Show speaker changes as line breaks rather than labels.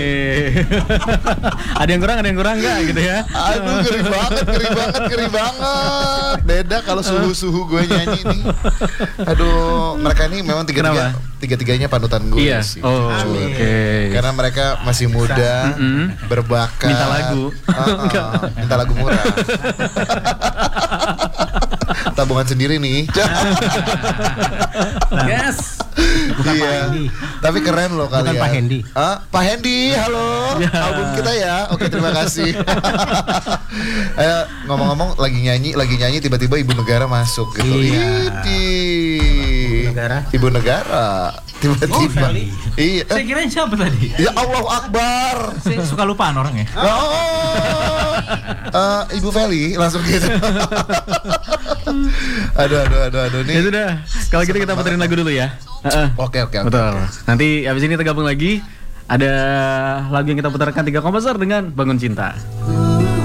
Ada yang kurang nggak gitu ya?
Aduh, ngeri banget. Beda kalau suhu gue nyanyi nih. Aduh, mereka ini memang tiga-tiganya panutan gue sih.
Oh, oke.
Karena mereka masih muda, berbakat.
Minta lagu.
Minta lagu murah. Tabungan sendiri nih.
Yes.
Bukan Pak
Iya.
Hendy.
Tapi keren loh kalian.
Bukan Pak Hendy.
Pak Hendy, halo.
Ya.
Album kita ya. Oke, terima kasih. Ngomong-ngomong lagi nyanyi tiba-tiba Ibu Negara masuk gitu.
Iya.
Ibu Negara. Tiba-tiba.
Oh, Feli.
Iya.
Saya kira siapa tadi?
Ya Allah Akbar.
Saya suka lupaan orangnya.
Ibu Feli langsung gitu. Aduh nih.
Ya sudah. Kalau gitu kita puterin lagu dulu ya.
Oke.
Betul. Nanti abis ini kita gabung lagi. Ada lagu yang kita putarkan 3 komposer dengan Bangun Cinta.